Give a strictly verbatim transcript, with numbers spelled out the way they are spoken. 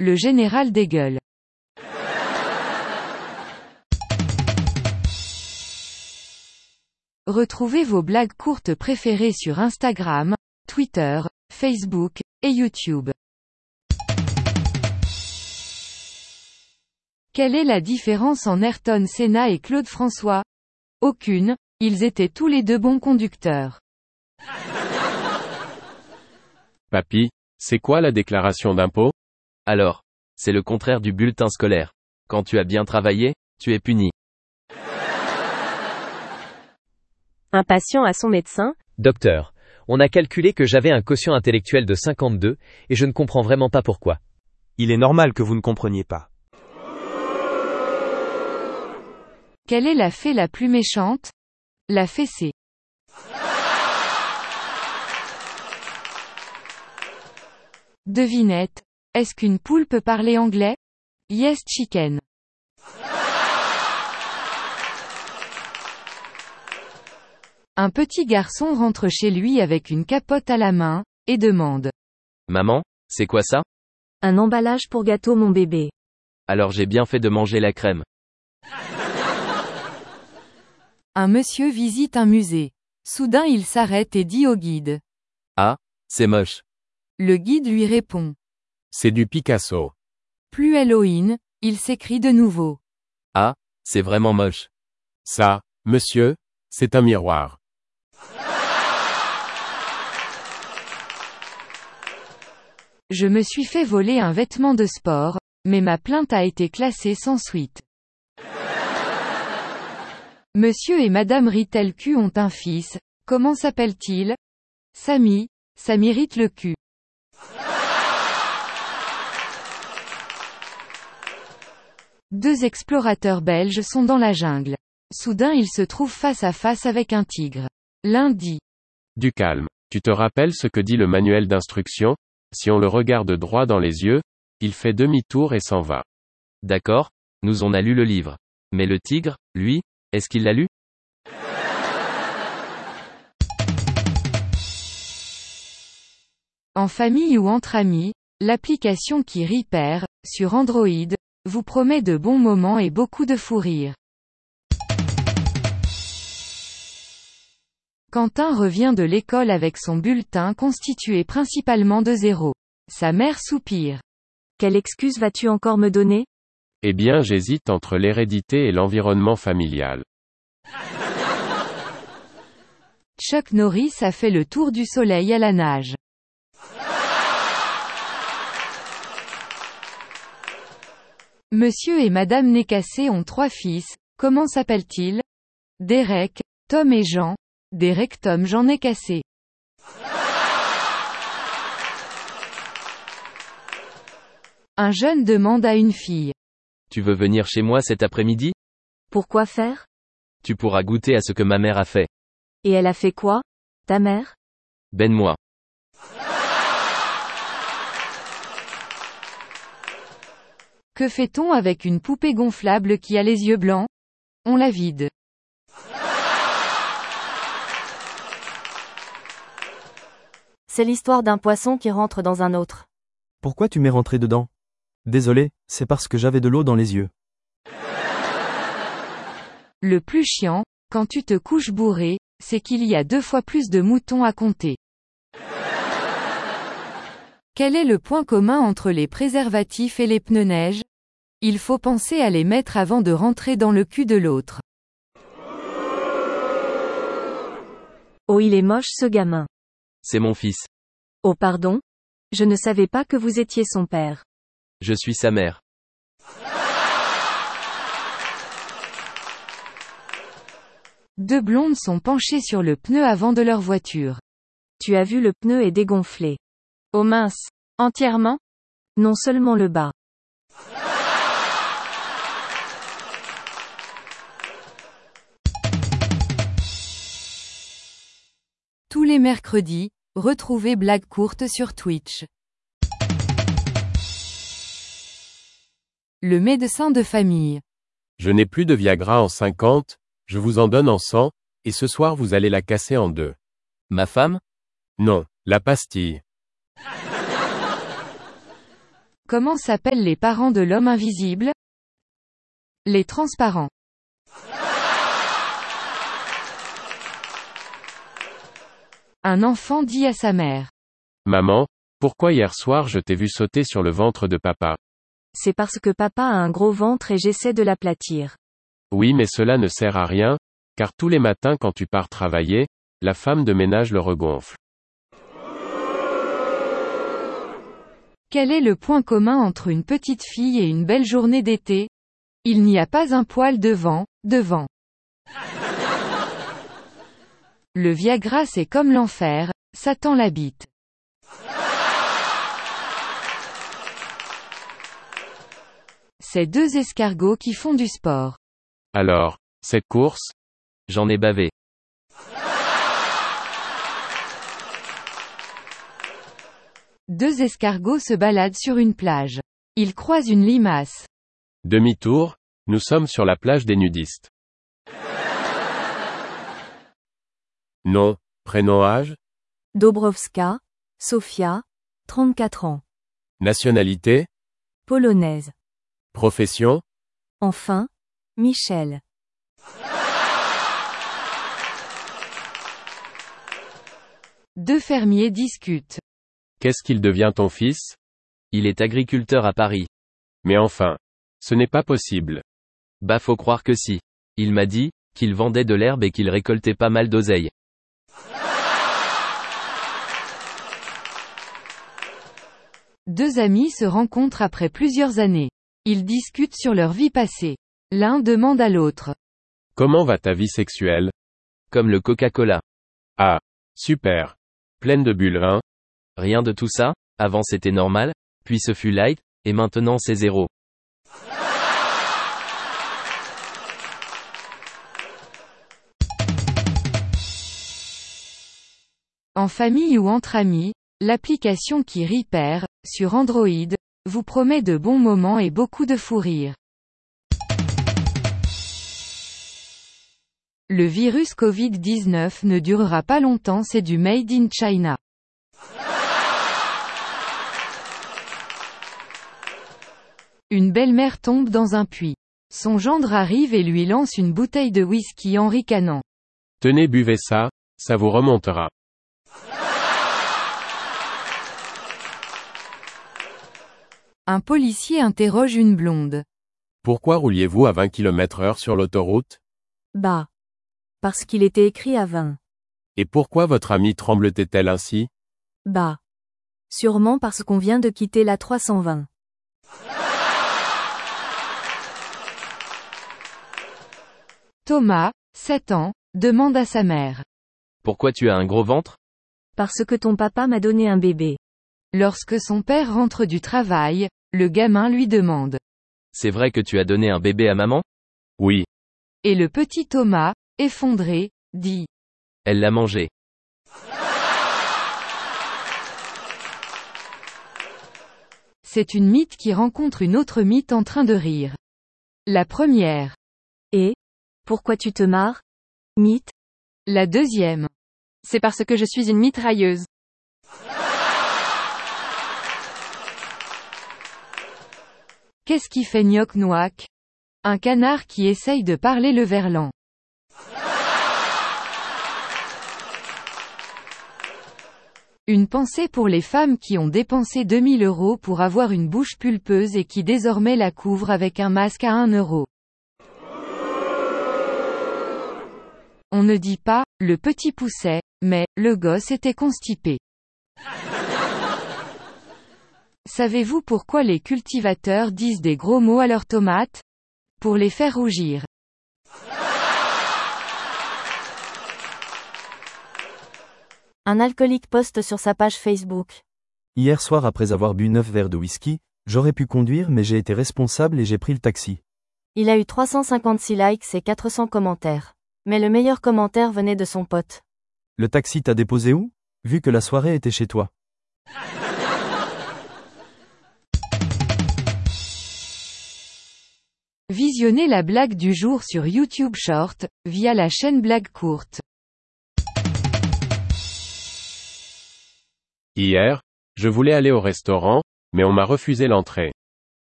Le général dégueule. Retrouvez vos blagues courtes préférées sur Instagram, Twitter, Facebook, et YouTube. Quelle est la différence en Ayrton Senna et Claude François? Aucune, ils étaient tous les deux bons conducteurs. Papy, c'est quoi la déclaration d'impôt? Alors, c'est le contraire du bulletin scolaire. Quand tu as bien travaillé, tu es puni. Un patient à son médecin. Docteur, on a calculé que j'avais un quotient intellectuel de cinquante-deux, et je ne comprends vraiment pas pourquoi. Il est normal que vous ne compreniez pas. Quelle est la fée la plus méchante? La fessée. Devinette. Est-ce qu'une poule peut parler anglais? Yes chicken. Un petit garçon rentre chez lui avec une capote à la main, et demande. Maman, c'est quoi ça? Un emballage pour gâteau mon bébé. Alors j'ai bien fait de manger la crème. Un monsieur visite un musée. Soudain il s'arrête et dit au guide. Ah, c'est moche. Le guide lui répond. C'est du Picasso. Plus Halloween, il s'écrie de nouveau. Ah, c'est vraiment moche. Ça, monsieur, c'est un miroir. Je me suis fait voler un vêtement de sport, mais ma plainte a été classée sans suite. Monsieur et Madame Ritelcu ont un fils, comment s'appelle-t-il? Samy, ça m'irrite le cul. Deux explorateurs belges sont dans la jungle. Soudain ils se trouvent face à face avec un tigre. L'un dit. Du calme. Tu te rappelles ce que dit le manuel d'instruction? Si on le regarde droit dans les yeux, il fait demi-tour et s'en va. D'accord, nous on a lu le livre. Mais le tigre, lui, est-ce qu'il l'a lu? En famille ou entre amis, l'application qui rit perd, sur Android, vous promet de bons moments et beaucoup de fou rire. Quentin revient de l'école avec son bulletin constitué principalement de zéros. Sa mère soupire. Quelle excuse vas-tu encore me donner? Eh bien j'hésite entre l'hérédité et l'environnement familial. Chuck Norris a fait le tour du soleil à la nage. Monsieur et Madame Nécassé ont trois fils, comment s'appellent-ils? Derek, Tom et Jean. Derek Tom Jean Nécassé. Un jeune demande à une fille. Tu veux venir chez moi cet après-midi? Pourquoi faire? Tu pourras goûter à ce que ma mère a fait. Et elle a fait quoi? Ta mère? Ben-moi. Que fait-on avec une poupée gonflable qui a les yeux blancs? On la vide. C'est l'histoire d'un poisson qui rentre dans un autre. Pourquoi tu m'es rentré dedans? Désolé, c'est parce que j'avais de l'eau dans les yeux. Le plus chiant, quand tu te couches bourré, c'est qu'il y a deux fois plus de moutons à compter. Quel est le point commun entre les préservatifs et les pneus neige? Il faut penser à les mettre avant de rentrer dans le cul de l'autre. Oh, il est moche ce gamin. C'est mon fils. Oh pardon? Je ne savais pas que vous étiez son père. Je suis sa mère. Deux blondes sont penchées sur le pneu avant de leur voiture. Tu as vu le pneu est dégonflé. Oh mince. Entièrement? Non seulement le bas. Tous les mercredis, retrouvez Blagues courtes sur Twitch. Le médecin de famille. Je n'ai plus de Viagra en cinquante, je vous en donne en cent, et ce soir vous allez la casser en deux. Ma femme? Non, la pastille. Comment s'appellent les parents de l'homme invisible? Les transparents. Un enfant dit à sa mère. Maman, pourquoi hier soir je t'ai vu sauter sur le ventre de papa? C'est parce que papa a un gros ventre et j'essaie de l'aplatir. Oui, mais cela ne sert à rien, car tous les matins quand tu pars travailler, la femme de ménage le regonfle. Quel est le point commun entre une petite fille et une belle journée d'été? Il n'y a pas un poil de vent, devant. Le Viagra c'est comme l'enfer, Satan l'habite. C'est deux escargots qui font du sport. Alors, cette course? J'en ai bavé. Deux escargots se baladent sur une plage. Ils croisent une limace. Demi-tour, nous sommes sur la plage des nudistes. Nom, prénom, âge? Dobrowska, Sofia, trente-quatre ans. Nationalité? Polonaise. Profession? Enfin, Michel. Deux fermiers discutent. Qu'est-ce qu'il devient ton fils? Il est agriculteur à Paris. Mais enfin. Ce n'est pas possible. Bah faut croire que si. Il m'a dit, qu'il vendait de l'herbe et qu'il récoltait pas mal d'oseille. Deux amis se rencontrent après plusieurs années. Ils discutent sur leur vie passée. L'un demande à l'autre. Comment va ta vie sexuelle? Comme le Coca-Cola. Ah. Super. Pleine de bulles, hein? Rien de tout ça, avant c'était normal, puis ce fut light, et maintenant c'est zéro. En famille ou entre amis, l'application qui Repair, sur Android, vous promet de bons moments et beaucoup de fou rire. Le virus covid dix-neuf ne durera pas longtemps, c'est du Made in China. Une belle-mère tombe dans un puits. Son gendre arrive et lui lance une bouteille de whisky en ricanant. Tenez, buvez ça, ça vous remontera. Un policier interroge une blonde. Pourquoi rouliez-vous à vingt kilomètres heure sur l'autoroute? Bah. Parce qu'il était écrit à vingt. Et pourquoi votre amie tremblotait-elle ainsi? Bah. Sûrement parce qu'on vient de quitter la trois cent vingt. Thomas, sept ans, demande à sa mère. Pourquoi tu as un gros ventre? Parce que ton papa m'a donné un bébé. Lorsque son père rentre du travail, le gamin lui demande. C'est vrai que tu as donné un bébé à maman? Oui. Et le petit Thomas, effondré, dit. Elle l'a mangé. C'est une mythe qui rencontre une autre mythe en train de rire. La première. Et? Pourquoi tu te marres? Mythe. La deuxième. C'est parce que je suis une mitrailleuse. Qu'est-ce qui fait gnoc-noac? Un canard qui essaye de parler le verlan. Une pensée pour les femmes qui ont dépensé deux mille euros pour avoir une bouche pulpeuse et qui désormais la couvrent avec un masque à un euro. On ne dit pas, le petit poussait, mais, le gosse était constipé. Savez-vous pourquoi les cultivateurs disent des gros mots à leurs tomates? Pour les faire rougir. Un alcoolique poste sur sa page Facebook. Hier soir après avoir bu neuf verres de whisky, j'aurais pu conduire mais j'ai été responsable et j'ai pris le taxi. Il a eu trois cent cinquante-six likes et quatre cents commentaires. Mais le meilleur commentaire venait de son pote. Le taxi t'a déposé où? Vu que la soirée était chez toi. Visionnez la blague du jour sur YouTube Short, via la chaîne Blague Courte. Hier, je voulais aller au restaurant, Mais on m'a refusé l'entrée.